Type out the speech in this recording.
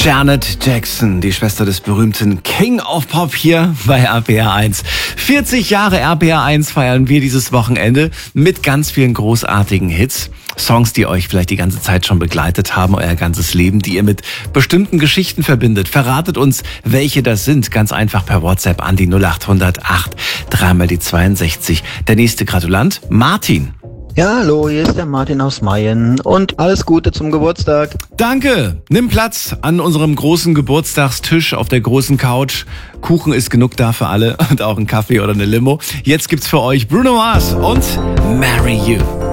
Janet Jackson, die Schwester des berühmten King of Pop hier bei RPR 1. 40 Jahre RPR 1 feiern wir dieses Wochenende mit ganz vielen großartigen Hits. Songs, die euch vielleicht die ganze Zeit schon begleitet haben, euer ganzes Leben, die ihr mit bestimmten Geschichten verbindet. Verratet uns, welche das sind. Ganz einfach per WhatsApp an die 0800 8 3 die 62. Der nächste Gratulant, Martin. Ja, hallo, hier ist der Martin aus Mayen und alles Gute zum Geburtstag. Danke. Nimm Platz an unserem großen Geburtstagstisch auf der großen Couch. Kuchen ist genug da für alle und auch ein Kaffee oder eine Limo. Jetzt gibt's für euch Bruno Mars und Marry You.